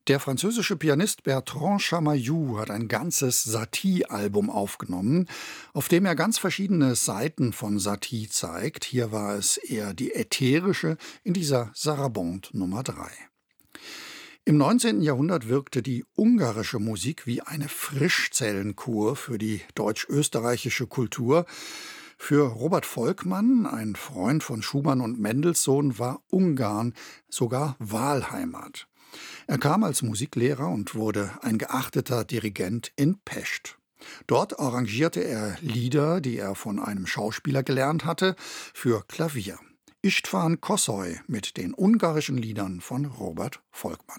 Der französische Pianist Bertrand Chamayou hat ein ganzes Satie-Album aufgenommen, auf dem er ganz verschiedene Seiten von Satie zeigt. Hier war es eher die ätherische, in dieser Sarabande Nummer 3. Im 19. Jahrhundert wirkte die ungarische Musik wie eine Frischzellenkur für die deutsch-österreichische Kultur. Für Robert Volkmann, ein Freund von Schumann und Mendelssohn, war Ungarn sogar Wahlheimat. Er kam als Musiklehrer und wurde ein geachteter Dirigent in Pest. Dort arrangierte er Lieder, die er von einem Schauspieler gelernt hatte, für Klavier. István Kossoly mit den ungarischen Liedern von Robert Volkmann.